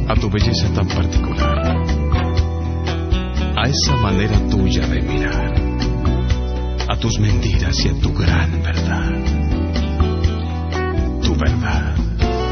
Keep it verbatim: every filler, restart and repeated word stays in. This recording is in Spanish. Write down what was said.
a tu belleza tan particular, a esa manera tuya de mirar, a tus mentiras y a tu gran verdad.